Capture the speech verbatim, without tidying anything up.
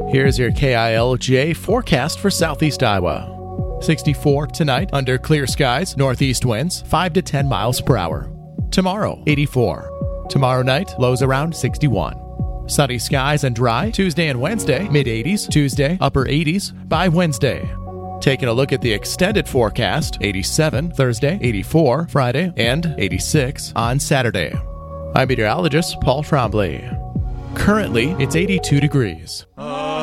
Here's your K I L J forecast for southeast Iowa. sixty-four tonight under clear skies, northeast winds five to ten miles per hour. Tomorrow, eighty-four. Tomorrow night, lows around sixty-one. Sunny skies and dry Tuesday and Wednesday, mid-eighties. Tuesday, upper eighties by Wednesday. Taking a look at the extended forecast, eighty-seven Thursday, eighty-four Friday, and eighty-six on Saturday. I'm meteorologist Paul Trombley. Currently, it's eighty-two degrees.